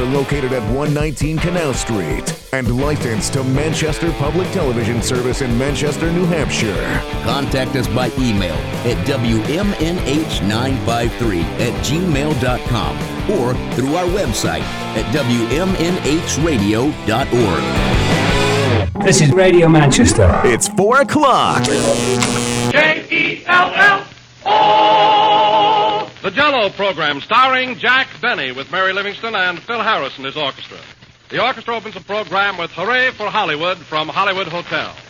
located at 119 Canal Street and licensed to Manchester Public Television Service in Manchester, New Hampshire. Contact us by email at wmnh953@gmail.com or through our website at wmnhradio.org. This is Radio Manchester. It's 4 o'clock. J-E-L-L-O! The Jell-O program starring Jack Benny with Mary Livingston and Phil Harris and his orchestra. The orchestra opens the program with Hooray for Hollywood from Hollywood Hotel.